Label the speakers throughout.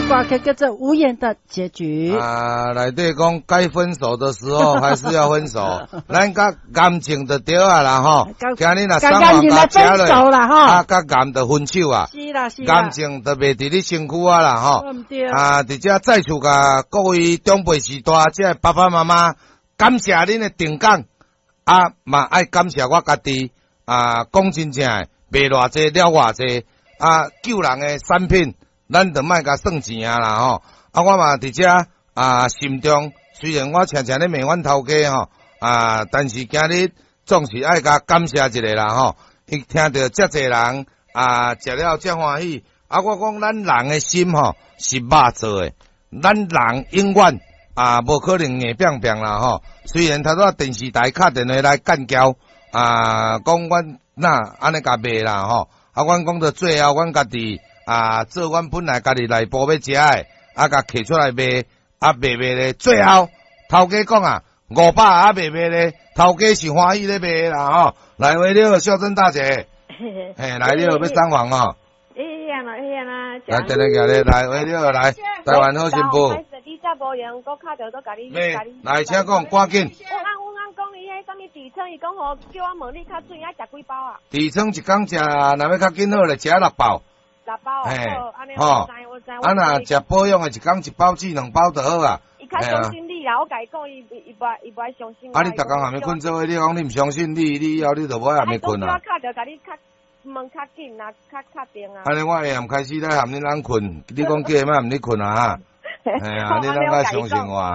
Speaker 1: 歌曲叫做《无言的结局》
Speaker 2: 内底讲该分手的时候还是要分手，咱甲感情就对啊啦吼。今日若双方甲吃落，甲感就分手啊。
Speaker 1: 是啦是啦，
Speaker 2: 感情就袂伫你身躯啊啦吼。伫遮再次甲各位长辈时代，即爸爸妈妈，感谢恁的定岗，嘛爱感谢我家己。讲真正诶，卖偌济了偌济，救人诶产品。咱就莫甲算钱啊啦吼，我嘛伫遮心中虽然我常常咧骂阮头家吼，但是今日总是爱甲感谢一下啦吼。伊听到遮济人食了遮欢喜，我讲咱人诶心吼是肉做诶，咱人永远无可能硬扁扁啦吼。虽然头仔电视台敲电话来干交，讲阮安尼甲卖啦吼，阮讲到最后阮家己。做阮本来家己内部要食诶，甲摕出来卖，卖咧，最后头家讲500卖咧，头家是欢喜咧卖啦吼。来回了，孝珍大姐，嘿，来了要上访哦。来，等下咧，来回了，来，台湾好新妇。来，请讲，赶紧。
Speaker 3: 我讲伊迄啥物底层，伊讲吼叫我问你较准，爱食几包啊？
Speaker 2: 底层一工食，若要较紧好咧，食6包。
Speaker 3: 6包，
Speaker 2: 吼，若食保养诶，一工1包至2包就好啊。
Speaker 3: 伊较相信你啦，我甲伊讲，伊不爱相信我。
Speaker 2: 你逐工下面困做伙，你讲你毋相信你以后你就无下面困啊。
Speaker 3: 我敲着甲你较问较紧啦，较定啊。
Speaker 2: 安尼我下暗开始来含恁人困，你讲叫莫含你困啊哈。你咱较相信我，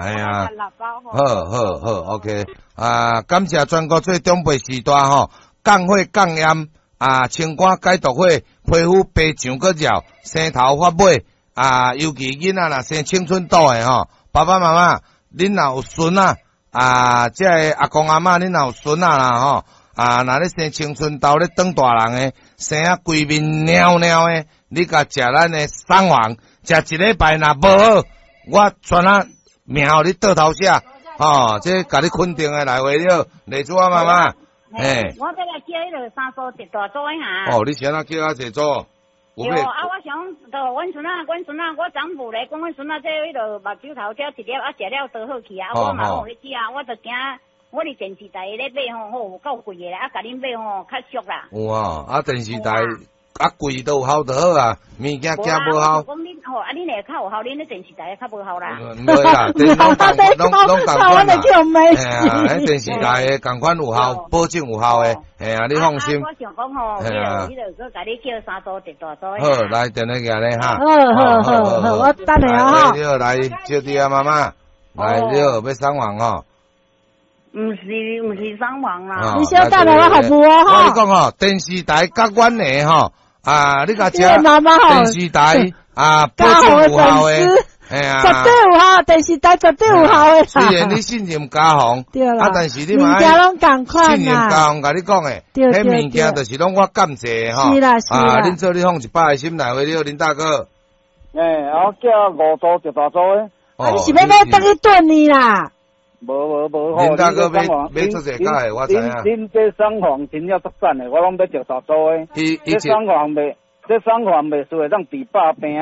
Speaker 2: 好 ，OK， 感谢全国最长辈时代吼，降火降炎。清肝解毒火，皮肤白上个绕，生头发尾，尤其囡仔若生青春痘诶吼，爸爸妈妈，恁若有孙即个阿公阿嬷，恁若有孙啦吼，若咧生青春痘咧长大人诶，生规面尿尿诶，你甲食咱诶桑黄，食一礼拜若无好，我全命互你倒头下，这甲你肯定诶来话了，丽珠啊妈妈。
Speaker 4: 我这个叫迄个三叔一大组哈。
Speaker 2: 你先叫我一组。
Speaker 4: 有我想到阮孙我长父咧讲，阮孙这迄个目睭头这一粒食了都好去我嘛有咧食我就惊我伫电视台咧买有够贵诶甲恁买较俗啦。
Speaker 2: 有电视台。贵都有效就好啊，物件惊无效。
Speaker 4: 讲恁恁会较有效，恁咧电视台较无效啦。
Speaker 2: 唔会啦，拢共款啦。喺电视台诶共款有效，保证有效诶。你放心。
Speaker 4: 我想讲迄个甲你叫三组一大组。
Speaker 2: 好，来电话个咧哈。
Speaker 1: 好，我等你哈。
Speaker 2: 来，小弟啊，妈妈，来了，要上网吼。
Speaker 4: 毋是上网啦。
Speaker 1: 你先等下我好不哈？
Speaker 2: 我你讲吼，电视台甲阮诶吼。你甲食电视台保证有效诶，
Speaker 1: 绝对有效，电视台绝对有效诶。
Speaker 2: 虽然你信任家行，
Speaker 1: 对啦，
Speaker 2: 但是你嘛信任家行，甲你讲诶，迄物件就是拢我感谢吼。
Speaker 1: 是啦，
Speaker 2: 恁做你放100个心内话了，林大哥。
Speaker 5: 我叫5组1大组诶。
Speaker 1: 你是要等去炖你啦？
Speaker 5: 无，
Speaker 2: 林大哥要出这个诶，我知影。
Speaker 5: 恁这双黄真了足赞诶，我拢要1大组诶。这双黄袂输会当治百病。